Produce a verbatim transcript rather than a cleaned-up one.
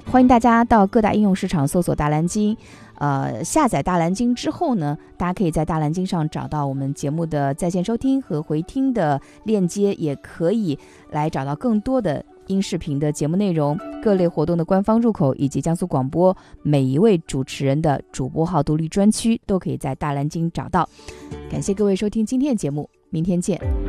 欢迎大家到各大应用市场搜索大蓝鲸，呃，下载大蓝鲸之后呢，大家可以在大蓝鲸上找到我们节目的在线收听和回听的链接，也可以来找到更多的音视频的节目内容、各类活动的官方入口，以及江苏广播每一位主持人的主播号独立专区，都可以在大蓝鲸找到。感谢各位收听今天的节目，明天见。